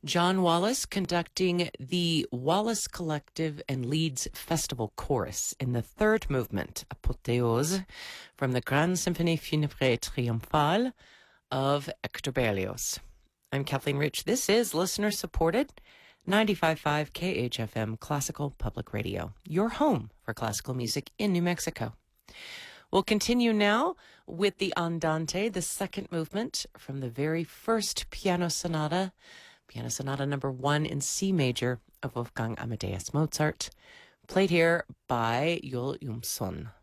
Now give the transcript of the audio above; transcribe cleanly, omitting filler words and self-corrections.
John Wallace conducting the Wallace Collective and Leeds Festival Chorus in the third movement, Apotheose, from the Grande Symphonie Funèbre Triomphale of Hector Berlioz. I'm Kathleen Rich. This is listener-supported 95.5 KHFM Classical Public Radio, your home for classical music in New Mexico. We'll continue now with the Andante, the second movement from the very first Piano Sonata number 1 in C major of Wolfgang Amadeus Mozart, played here by Joel Jumson.